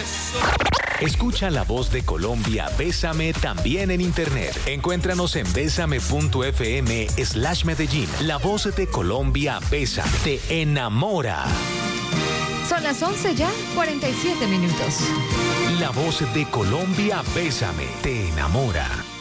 Escucha La Voz de Colombia, Bésame también en internet. Encuéntranos en besame.fm/Medellín. La Voz de Colombia, Bésame, te enamora. Son las 11 ya, 47 minutos. La Voz de Colombia, Bésame, te enamora.